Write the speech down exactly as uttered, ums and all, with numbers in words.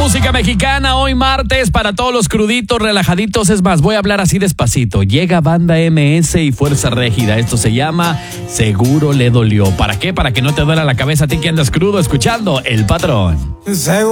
música mexicana hoy martes para todos los cruditos, relajaditos. Es más, voy a hablar así despacito. Llega Banda M S y Fuerza Régida. Esto se llama Seguro le dolió. ¿Para qué? Para que no te duela la cabeza a ti que andas crudo escuchando El Patrón. Seguro